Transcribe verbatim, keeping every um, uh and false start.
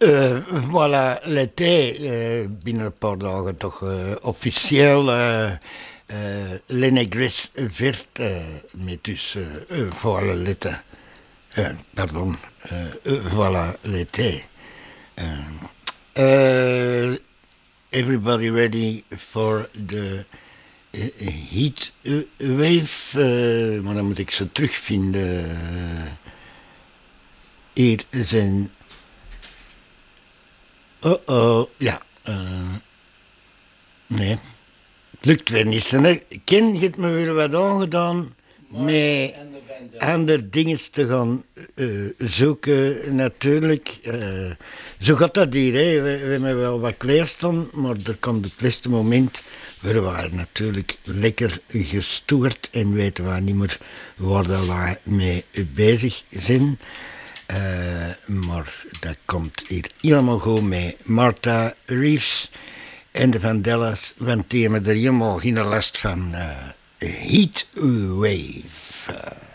Uh, voilà, l'été, uh, binnen een paar dagen toch uh, officieel uh, uh, Lenegris Vert uh, met dus uh, uh, voilà l'été. Uh, pardon, uh, uh, voilà l'été. Uh, uh, everybody ready for the uh, heat uh, wave? Uh, maar dan moet ik ze terugvinden. Uh, hier zijn... Oh oh, ja. Uh, nee, het lukt weer niet. Hè. Ken, je hebt me weer wat aangedaan met andere dingen te gaan uh, zoeken, natuurlijk. Uh, zo gaat dat hier. Hè. We, we hebben wel wat klaarstaan, maar er komt het laatste moment waar we natuurlijk lekker gestoerd en weten we niet meer waar we mee bezig zijn. Uh, maar dat komt hier helemaal goed met Martha Reeves en de Vandellas, want die hebben er helemaal geen last van uh, Heatwave.